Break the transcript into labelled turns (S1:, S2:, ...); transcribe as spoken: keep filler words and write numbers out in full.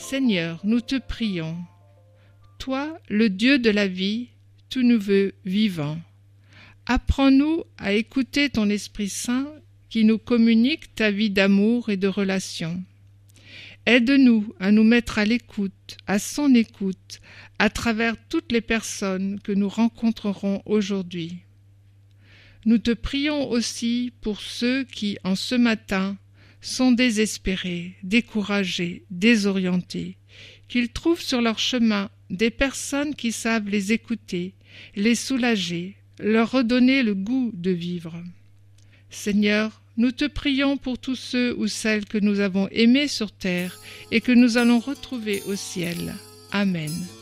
S1: Seigneur, nous te prions. Toi, le Dieu de la vie, tout nouveau vivant, apprends-nous à écouter ton Esprit Saint qui nous communique ta vie d'amour et de relation. Aide-nous à nous mettre à l'écoute, à son écoute, à travers toutes les personnes que nous rencontrerons aujourd'hui. Nous te prions aussi pour ceux qui, en ce matin, sont désespérés, découragés, désorientés, qu'ils trouvent sur leur chemin des personnes qui savent les écouter, les soulager, leur redonner le goût de vivre. Seigneur, nous te prions pour tous ceux ou celles que nous avons aimés sur terre et que nous allons retrouver au ciel. Amen.